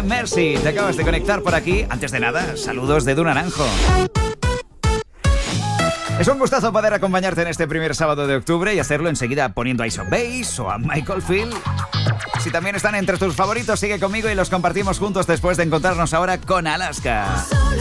de Mercy. Te acabas de conectar por aquí. Antes de nada, saludos de Du Naranjo. Es un gustazo poder acompañarte en este primer sábado de octubre y hacerlo enseguida poniendo a Ace of Base o a Michael Field. Si también están entre tus favoritos, sigue conmigo y los compartimos juntos después de encontrarnos ahora con Alaska. Solo